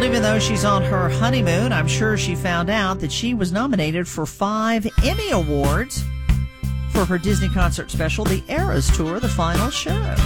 even though she's on her honeymoon, I'm sure she found out that she was nominated for 5 Emmy Awards for her Disney concert special, The Eras Tour, the final show.